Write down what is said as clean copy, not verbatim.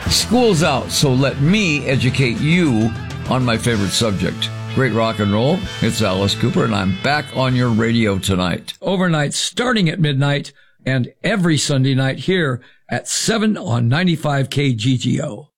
School's out, so let me educate you on my favorite subject. Great rock and roll. It's Alice Cooper, and I'm back on your radio tonight. Overnight, starting at midnight, and every Sunday night here at 7 on 95 KGGO.